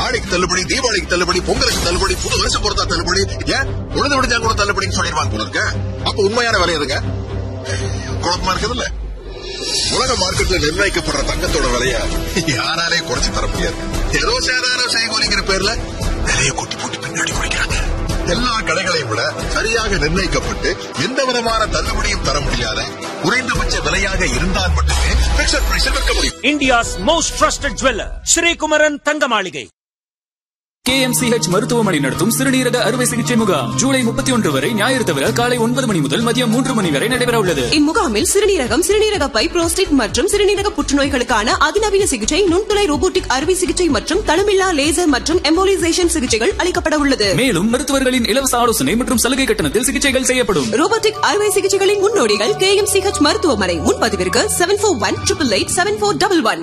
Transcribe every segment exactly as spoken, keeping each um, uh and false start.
ஆடிக்கு தள்ளுபடி, தீபாவளிக்கு தள்ளுபடி, பொங்கலுக்கு தள்ளுபடி, புது வருஷம் பொறுத்தா தள்ளுபடி, ஏன் உழுது விடுஞ்சா கூட தள்ளுபடின்னு சொல்லிடுவாங்க போல இருக்க. அப்ப உண்மையான விலை எதுங்க? குழப்பமா இருக்குதுல்ல. உலக மார்க்கெட்ல நிர்ணயிக்கப்படுற தங்கத்தோட விலைய யாராலே குறைச்சு தர முடியாது. ஏதோ சாதாரண செய்கூலிங்கிற பேர்ல விலையை கூட்டி போட்டு பின்னாடி குறைக்கிறாங்க. எல்லா கடைகளையும் விட சரியாக நிர்ணயிக்கப்பட்டு எந்த விதமான தள்ளுபடியும் தர முடியாத குறைந்தபட்ச விலையாக இருந்தால் மட்டுமே பிக்சட் பிரைஸில் விற்க முடியும். India's most trusted jeweller Sri Kumaran தங்க மாளிகை. கே எம் சி ஹெச் மருத்துவமனை நடத்தும் சிறுநீரக அறுவை சிகிச்சை முகாம் ஜூலை முப்பத்தி ஒன்று வரை ஞாயிறு தவிர காலை ஒன்பது மணி முதல் மதியம் மூன்று மணி வரை நடைபெற உள்ளது. இம்முகாமில் சிறுநீரகம், சிறுநீரக பை, புரோஸ்டேட் மற்றும் சிறுநீரக புற்றுநோய்களுக்கான அதிநவீன சிகிச்சை, நுண்துளை ரோபோட்டிக் அறுவை சிகிச்சை மற்றும் தளமில்லா லேசர் மற்றும் எம்போலிசேஷன் சிகிச்சைகள் அளிக்கப்பட உள்ளது. மேலும் மருத்துவர்களின் இலவச ஆலோசனை மற்றும் சலுகை கட்டணத்தில் சிகிச்சைகள் செய்யப்படும். ரோபோட்டிக் அறுவை சிகிச்சைகளின் முன்னோடிகள் கே எம் சி ஹெச் மருத்துவமனை. முன்பதிவிற்கு seven four one triple eight seven four double one.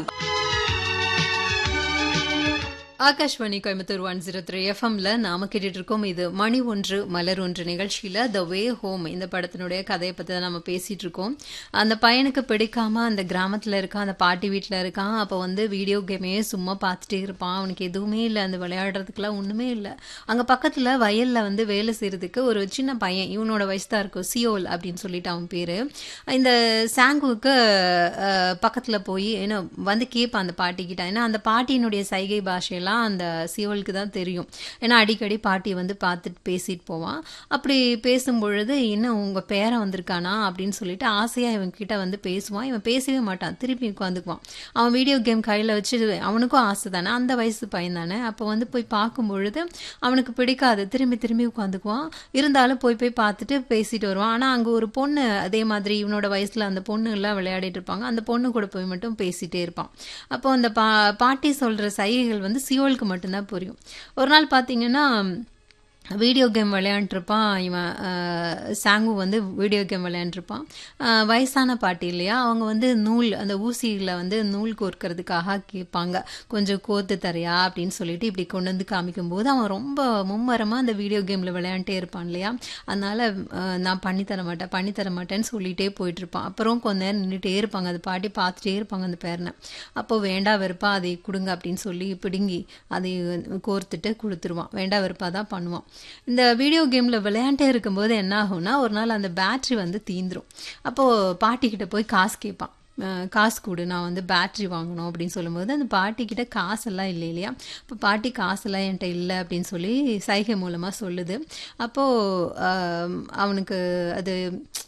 Akashvani Coimbatore one zero three எஃப்எம்ல நாம கேட்டுட்டு இருக்கோம். இது மணி ஒன்று மலர் ஒன்று நிகழ்ச்சியில த வே ஹோம் இந்த படத்தினுடைய கதையை பத்தி தான் நம்ம பேசிட்டு இருக்கோம். அந்த பையனுக்கு பிடிக்காம அந்த கிராமத்துல இருக்கான், அந்த பாட்டி வீட்டுல இருக்கான். அப்ப வந்து வீடியோ கேமே சும்மா பார்த்துட்டே இருப்பான். அவனுக்கு எதுவுமே இல்லை, அந்த விளையாடுறதுக்குலாம் ஒண்ணுமே இல்லை. அங்க பக்கத்துல வயல்ல வந்து வேலை செய்யறதுக்கு ஒரு சின்ன பையன், இவனோட வயசு தான் இருக்கும், சியோல் அப்படின்னு சொல்லிட்டு அவன் பேரு. இந்த சாங்குவுக்கு பக்கத்துல போய் ஏன்னா வந்து கேட்பான் அந்த பாட்டி கிட்ட. ஏன்னா அந்த பாட்டியினுடைய சைகை பாஷையில அந்த சியோலுக்கு தான் தெரியும். ஏன்னா அடிக்கடி பாட்டி வந்து பார்த்துட்டு பேசிட்டு போவான். அப்படி பேசும்பொழுது இன்னும் உங்க பேரன் வந்திருக்கானா அப்படின்னு சொல்லிட்டு ஆசையா இவன் கிட்ட வந்து பேசுவான். இவன் பேசவே மாட்டான், திருப்பி உட்காந்துக்குவான். அவன் வீடியோ கேம் கையில வச்சு, அவனுக்கும் ஆசை தானே, அந்த வயசு பையன் தானே. அப்போ வந்து போய் பார்க்கும் பொழுது அவனுக்கு பிடிக்காது, திரும்பி திரும்பி உட்காந்துக்குவான். இருந்தாலும் போய் போய் பார்த்துட்டு பேசிட்டு வருவான். ஆனா அங்க ஒரு பொண்ணு அதே மாதிரி இவனோட வயசுல அந்த பொண்ணு எல்லாம் விளையாடிட்டு இருப்பாங்க. அந்த பொண்ணு கூட போய் மட்டும் பேசிட்டே இருப்பான். அப்போ அந்த பா பாட்டி சொல்ற சைகைகள் வந்து சியோலுக்கு மட்டும்தான் புரியும். ஒரு நாள் பார்த்தீங்கன்னா வீடியோ கேம் விளையாண்டுருப்பான் இவன். சாங்கு வந்து வீடியோ கேம் விளையாண்டுருப்பான். வயசான பாட்டி இல்லையா, அவங்க வந்து நூல் அந்த ஊசியில் வந்து நூல் கோர்க்கறதுக்காக கேட்பாங்க, கொஞ்சம் கோர்த்து தரையா அப்படின்னு சொல்லிட்டு இப்படி கொண்டு வந்து காமிக்கும் போது அவன் ரொம்ப மும்மரமாக அந்த வீடியோ கேமில் விளையாண்டே இருப்பான் இல்லையா. அதனால நான் பண்ணித்தர மாட்டேன் பண்ணித்தர மாட்டேன்னு சொல்லிகிட்டே போயிட்டுருப்பான். அப்புறம் கொஞ்ச நேரம் நின்றுட்டே இருப்பாங்க, அந்த பாட்டி பார்த்துட்டே இருப்பாங்க அந்த பேரனை. அப்போ வேண்டா வெறுப்பா அதை கொடுங்க அப்படின்னு சொல்லி பிடுங்கி அதை கோர்த்துட்டு கொடுத்துருவான். வேண்டா வெறுப்பா தான் பண்ணுவான். இந்த வீடியோ கேமில் விளையாண்டே இருக்கும்போது என்ன ஆகும்னா, ஒரு நாள் அந்த பேட்ரி வந்து தீந்துரும். அப்போது பாட்டிக்கிட்ட போய் காசு கேட்பான். காசு கொடு, நான் வந்து பேட்ரி வாங்கணும் அப்படின்னு சொல்லும்போது அந்த பாட்டிக்கிட்ட காசெல்லாம் இல்லை இல்லையா. இப்போ பாட்டி காசெல்லாம் என்கிட்ட இல்லை அப்படின்னு சொல்லி சைகை மூலமாக சொல்லுது. அப்போது அவனுக்கு அது